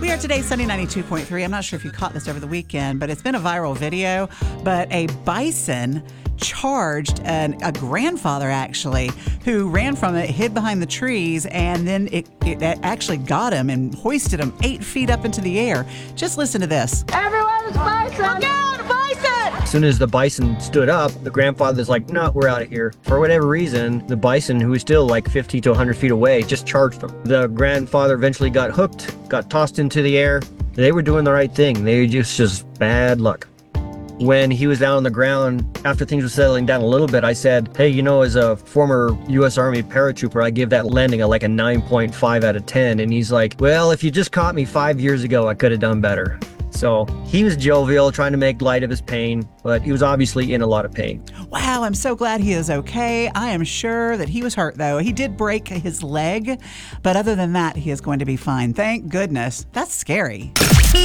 We are today Sunny 92.3. I'm not sure if you caught this over the weekend, but it's been a viral video. But a bison charged a grandfather, actually, who ran from it, hid behind the trees, and then it actually got him and hoisted him 8 feet up into the air. Just listen to this. Everyone, it's bison! Look out, bison! As soon as the bison stood up, the grandfather's like, no, we're out of here. For whatever reason, the bison, who was still like 50 to 100 feet away, just charged him. The grandfather eventually got hooked, got tossed into the air. They were doing the right thing. They just bad luck. When he was down on the ground, after things were settling down a little bit, I said, hey, you know, as a former U.S. Army paratrooper, I give that landing a 9.5 out of 10. And he's like, well, if you just caught me 5 years ago, I could have done better. So he was jovial, trying to make light of his pain, but he was obviously in a lot of pain. Wow, I'm so glad he is okay. I am sure that he was hurt, though. He did break his leg, but other than that, he is going to be fine. Thank goodness. That's scary.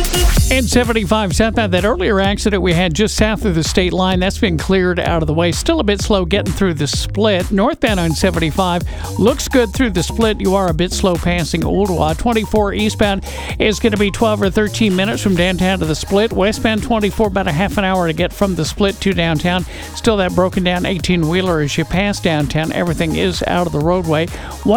And 75 southbound, that earlier accident we had just south of the state line, that's been cleared out of the way. Still a bit slow getting through the split. Northbound on 75 looks good through the split. You are a bit slow passing Ooltewah. 24 eastbound is going to be 12 or 13 minutes from downtown to the split. Westbound 24, about a half an hour to get from the split to downtown. Still that broken down 18-wheeler as you pass downtown. Everything is out of the roadway.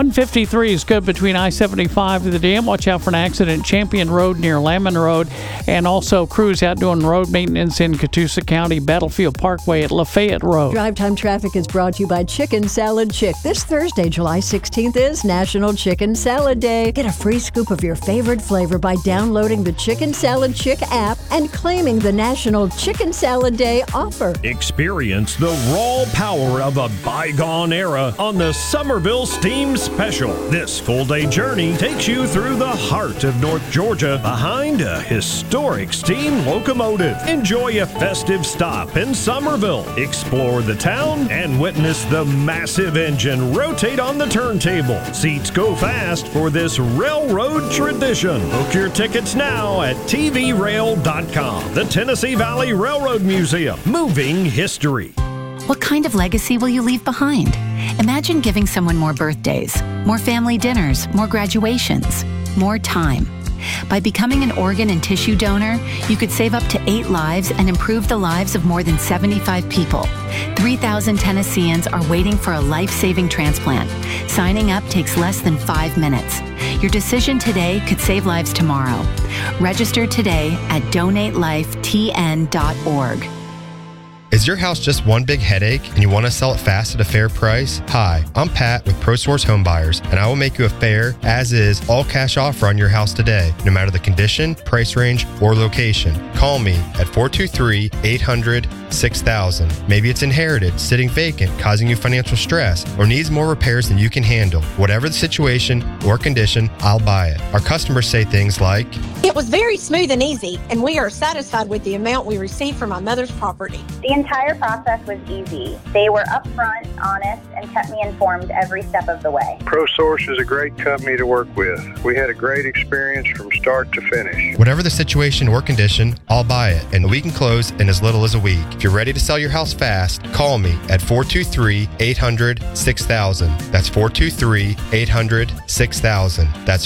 153 is good between I-75 and the dam. Watch out for an accident. Champion Road near Lamon Road. And also crews out doing road maintenance in Catoosa County. Battlefield Parkway at Lafayette Road. Drive Time Traffic is brought to you by Chicken Salad Chick. This Thursday, July 16th, is National Chicken Salad Day. Get a free scoop of your favorite flavor by downloading the Chicken Salad Chick app and claiming the National Chicken Salad Day offer. Experience the raw power of a bygone era on the Summerville Steam Special. This full-day journey takes you through the heart of North Georgia behind a historic steam locomotive. Enjoy a festive stop in Summerville. Explore the town and witness the massive engine rotate on the turntable. Seats go fast for this railroad tradition. Book your tickets now at tvrail.com. The Tennessee Valley Railroad Museum. Moving history. What kind of legacy will you leave behind? Imagine giving someone more birthdays, more family dinners, more graduations, more time. By becoming an organ and tissue donor, you could save up to 8 lives and improve the lives of more than 75 people. 3,000 Tennesseans are waiting for a life-saving transplant. Signing up takes less than 5 minutes. Your decision today could save lives tomorrow. Register today at donatelifetn.org. Is your house just one big headache and you want to sell it fast at a fair price? Hi, I'm Pat with ProSource Home Buyers, and I will make you a fair, as-is, all-cash offer on your house today, no matter the condition, price range, or location. Call me at 423-800-6000. Maybe it's inherited, sitting vacant, causing you financial stress, or needs more repairs than you can handle. Whatever the situation or condition, I'll buy it. Our customers say things like, "It was very smooth and easy, and we are satisfied with the amount we received for my mother's property." The entire process was easy. They were upfront, honest, and kept me informed every step of the way. ProSource is a great company to work with. We had a great experience from start to finish. whatever the situation or condition, I'll buy it, and we can close in as little as a week. If you're ready to sell your house fast, call me at 423-800-6000. That's 423-800-6000. That's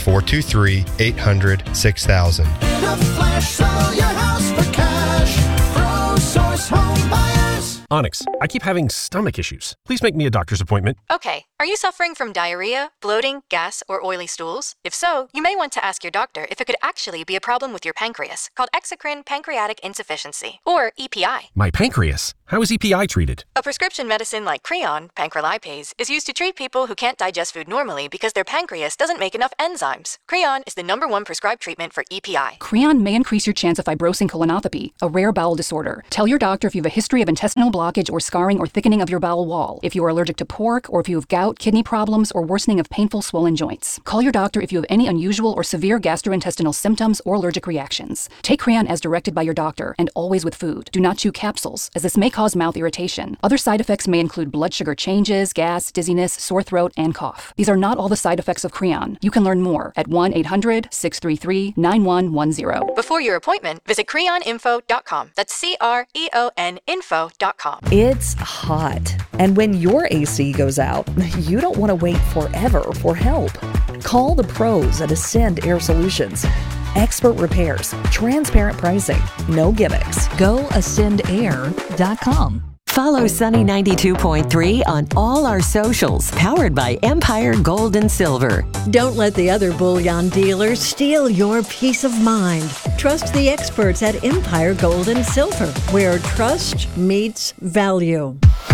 423-800-6000. In a flash, sell your house for cash. ProSource Home Buyers. Onyx, I keep having stomach issues. Please make me a doctor's appointment. Okay, are you suffering from diarrhea, bloating, gas, or oily stools? If so, you may want to ask your doctor if it could actually be a problem with your pancreas, called exocrine pancreatic insufficiency, or EPI. My pancreas? How is EPI treated? A prescription medicine like Creon, pancrelipase, is used to treat people who can't digest food normally because their pancreas doesn't make enough enzymes. Creon is the #1 prescribed treatment for EPI. Creon may increase your chance of fibrosing colonopathy, a rare bowel disorder. Tell your doctor if you have a history of intestinal blockage or scarring or thickening of your bowel wall, if you are allergic to pork, or if you have gout, kidney problems, or worsening of painful swollen joints. Call your doctor if you have any unusual or severe gastrointestinal symptoms or allergic reactions. Take Creon as directed by your doctor, and always with food. Do not chew capsules, as this may cause mouth irritation. Other side effects may include blood sugar changes, gas, dizziness, sore throat, and cough. These are not all the side effects of Creon. You can learn more at 1-800-633-9110. Before your appointment, visit creoninfo.com. That's CREON info.com. It's hot, and when your AC goes out, you don't want to wait forever for help. Call the pros at Ascend Air Solutions. Expert repairs, transparent pricing, no gimmicks. Go ascendair.com. Follow Sunny 92.3 on all our socials, powered by Empire Gold and Silver. Don't let the other bullion dealers steal your peace of mind. Trust the experts at Empire Gold and Silver, where trust meets value.